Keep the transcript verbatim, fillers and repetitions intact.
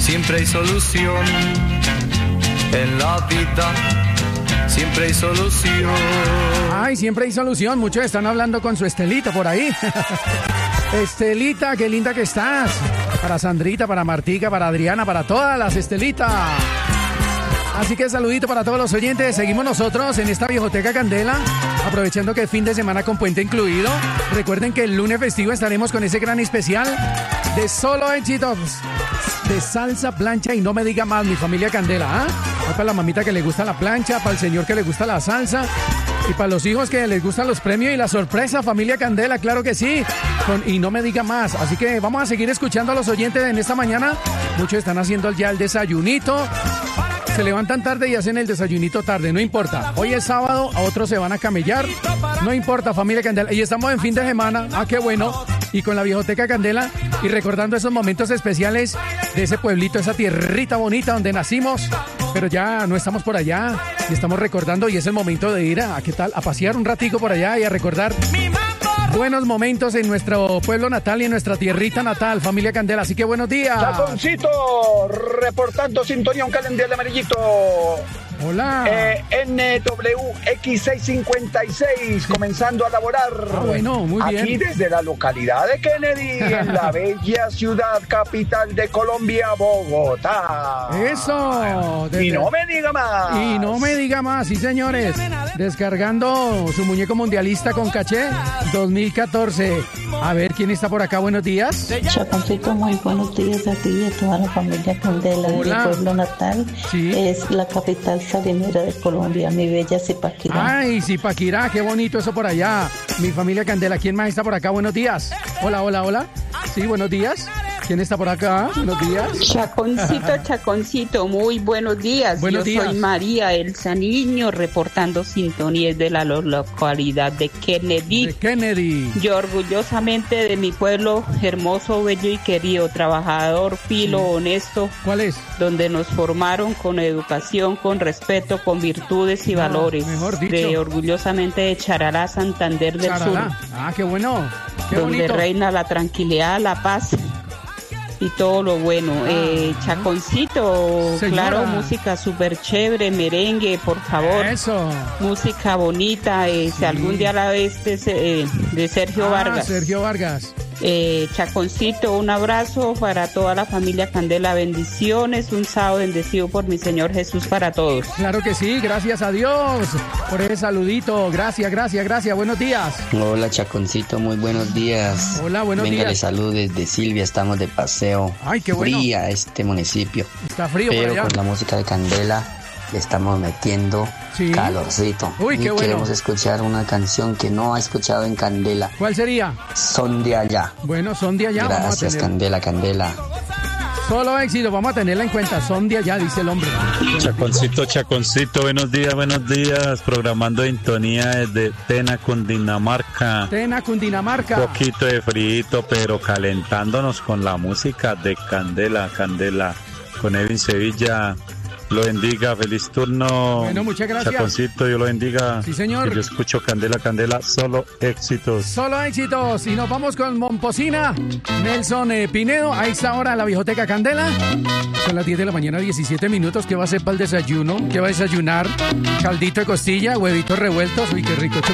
Siempre hay solución en la vida, siempre hay solución. Ay, siempre hay solución. Muchos están hablando con su Estelita por ahí. Estelita, qué linda que estás. Para Sandrita, para Martica, para Adriana, para todas las Estelitas. Así que saludito para todos los oyentes. Seguimos nosotros en esta Viejoteca Candela, aprovechando que es fin de semana con puente incluido. Recuerden que el lunes festivo estaremos con ese gran especial de solo éxitos de salsa, plancha y no me diga más, mi familia Candela. ¿Ah? Para la mamita que le gusta la plancha, para el señor que le gusta la salsa y para los hijos que les gustan los premios y la sorpresa, familia Candela, claro que sí. Con, y no me diga más. Así que vamos a seguir escuchando a los oyentes en esta mañana. Muchos están haciendo ya el desayunito. Se levantan tarde y hacen el desayunito tarde, no importa. Hoy es sábado, a otros se van a camellar. No importa, familia Candela. Y estamos en fin de semana, ah, qué bueno. Y con la Viejoteca Candela y recordando esos momentos especiales de ese pueblito, esa tierrita bonita donde nacimos. Pero ya no estamos por allá y estamos recordando y es el momento de ir a, a ¿qué tal? A pasear un ratico por allá y a recordar buenos momentos en nuestro pueblo natal y en nuestra tierrita natal, familia Candela. Así que buenos días. Chaconcito, reportando sintonía, un calendario amarillito. Hola. Eh, N W X seiscientos cincuenta y seis, sí. Comenzando a laborar. Ah, bueno, muy bien. Aquí desde la localidad de Kennedy, en la bella ciudad capital de Colombia, Bogotá. Eso. Desde... Y no me diga más. Y no me diga más, sí señores. Descargando su muñeco mundialista con caché dos mil catorce. A ver, ¿quién está por acá? Buenos días. Chaconcito, muy buenos días a ti y a toda la familia Candela. Hola. Mi pueblo natal Sí. es la capital salinera de Colombia, mi bella Zipaquirá. Ay, Zipaquirá, qué bonito eso por allá. Mi familia Candela, ¿quién más está por acá? Buenos días. Hola, hola, hola. Sí, buenos días. ¿Quién está por acá? Buenos días. Chaconcito, Chaconcito, muy buenos días. Buenos Yo días. soy María Elsa Niño, reportando sintonías de la lo- localidad de Kennedy. De Kennedy. Yo orgullosamente de mi pueblo hermoso, bello y querido, trabajador, filo, Sí. honesto, ¿Cuál es? donde nos formaron con educación, con respeto, con virtudes y No, valores. mejor dicho. De orgullosamente de Charalá, Santander del Charalá. Sur, Ah, qué bueno. Qué donde bonito. reina la tranquilidad, la paz y todo lo bueno. Eh, Chaconcito, Señora. claro, música súper chévere, merengue, por favor. Eso. Música bonita, eh, Sí. si algún día la ves de, eh, de Sergio Ah, Vargas. Sergio Vargas. Eh, Chaconcito, un abrazo para toda la familia Candela, bendiciones, un sábado bendecido por mi Señor Jesús para todos. Claro que sí, gracias a Dios por ese saludito. Gracias, gracias, gracias. Buenos días. Hola Chaconcito, muy buenos días. Hola, buenos Venga, días. les saludo desde Silvia, estamos de paseo. Ay, qué bueno. Fría este municipio, Está frío por pero allá. con la música de Candela le estamos metiendo Sí. calorcito. Uy, y qué bueno. queremos escuchar una canción que no ha escuchado en Candela, ¿Cuál sería? Son de Allá. Bueno, son de allá. Vamos a Gracias tener. Candela, Candela. Solo éxito, vamos a tenerla en cuenta. Son de allá, dice el hombre. Chaconcito, Chaconcito, buenos días, buenos días. Programando sintonía desde Tena, Cundinamarca. Tena, Cundinamarca. Un poquito de frío, pero calentándonos con la música de Candela, Candela. Con Edwin Sevilla. Lo bendiga, feliz turno. Bueno, muchas gracias. Chaconcito, Dios lo bendiga. Sí, señor. Que yo escucho Candela, Candela, solo éxitos. Solo éxitos. Y nos vamos con Momposina. Nelson eh, Pinedo. A esta hora la Viejoteca Candela. Son las diez de la mañana, diecisiete minutos. ¿Qué va a hacer para el desayuno? ¿Qué va a desayunar? Caldito de costilla, huevitos revueltos. Uy, qué rico.